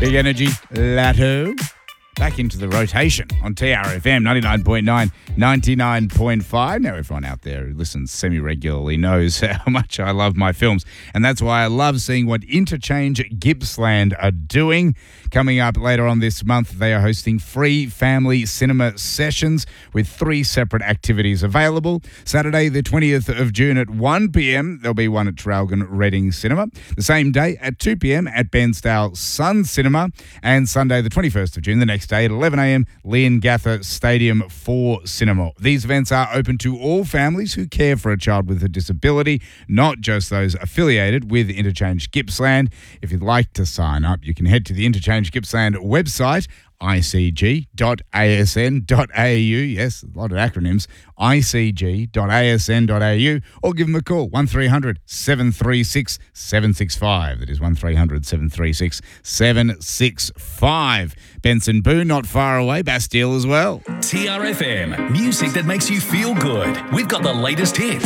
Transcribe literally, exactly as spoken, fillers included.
Big Energy, Latto. Back into the rotation on T R F M ninety-nine point nine, ninety-nine point five. Now everyone out there who listens semi-regularly knows how much I love my films, and that's why I love seeing what Interchange Gippsland are doing. Coming up later on this month, they are hosting free family cinema sessions with three separate activities available. Saturday the twentieth of June at one p.m, there'll be one at Traralgon Reading Cinema. The same day at two p.m. at Bairnsdale Sun Cinema, and Sunday the twenty-first of June, the next day at eleven a.m, Leongatha Stadium four Cinema. These events are open to all families who care for a child with a disability, not just those affiliated with Interchange Gippsland. If you'd like to sign up, you can head to the Interchange Gippsland website, I C G dot A S N dot A U. Yes, a lot of acronyms. I C G dot A S N dot A U, or give them a call, one three hundred, seven three six, seven six five. That is one three hundred, seven three six, seven six five. Benson Boo, not far away. Bastille as well. T R F M, music that makes you feel good. We've got the latest hits.